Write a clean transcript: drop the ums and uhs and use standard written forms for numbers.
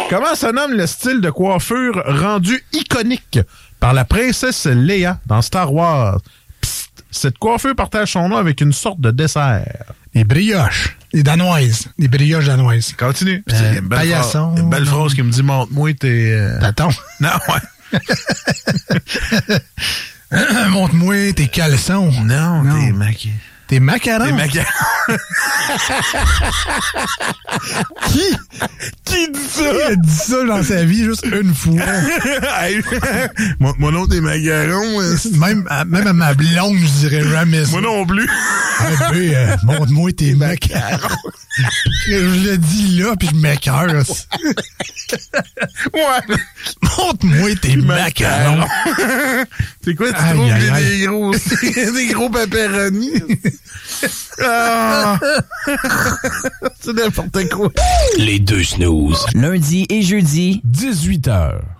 Comment se nomme le style de coiffure rendu iconique par la princesse Leia dans Star Wars? Psst, cette coiffure partage son nom avec une sorte de dessert. Des brioches. Des danoises. Des brioches danoises. Continue. C'est une belle phrase qui me dit « Montre-moi tes... T'attends. Non, ouais. Montre-moi tes caleçons. Non. Tes maquillés. Tes macarons. Tes macarons. Qui dit ça? Il a dit ça dans sa vie juste une fois. Moi non, tes macarons. Même à ma blonde, je dirais jamais ça. Moi non plus. Montre-moi tes macarons. Je le dis là, puis je m'écoeure. Ouais. Montre-moi tes macarons. C'est quoi, tu trouves des gros pepperoni? C'est n'importe quoi. Les deux snooze. Lundi et jeudi, 18h.